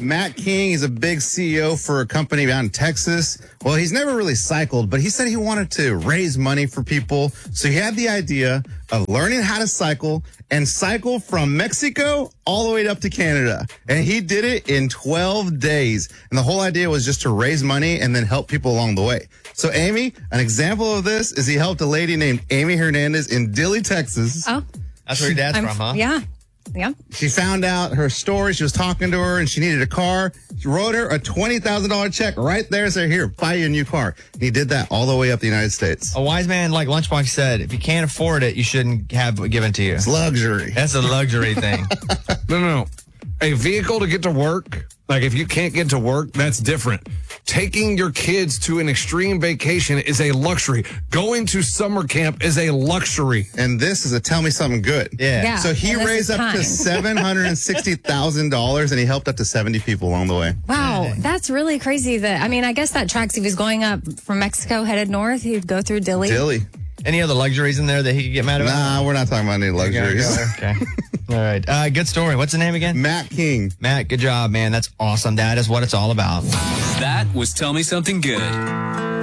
Matt King is a big CEO for a company out in Texas. Well, he's never really cycled, but he said he wanted to raise money for people. So he had the idea of learning how to cycle and cycle from Mexico all the way up to Canada. And he did it in 12 days. And the whole idea was just to raise money and then help people along the way. So, Amy, an example of this is he helped a lady named Amy Hernandez in Dilley, Texas. Oh. That's where your dad's from, huh? Yeah. Yeah. She found out her story. She was talking to her and she needed a car. She wrote her a $20,000 check right there. Said, here, buy you a new car. And he did that all the way up the United States. A wise man like Lunchbox said, if you can't afford it, you shouldn't have it given to you. It's luxury. That's a luxury thing. No. A vehicle to get to work, like if you can't get to work, that's different. Taking your kids to an extreme vacation is a luxury. Going to summer camp is a luxury. And this is a tell me something good. Yeah. So he and this raised is up to $760,000 and he helped up to 70 people along the way. Wow, that's really crazy. I guess that tracks. If he's going up from Mexico headed north, he'd go through Dilley. Dilley. Any other luxuries in there that he could get mad about? Nah, we're not talking about any luxuries. Okay. All right. Good story. What's the name again? Matt King. Matt, good job, man. That's awesome. That is what it's all about. That was Tell Me Something Good.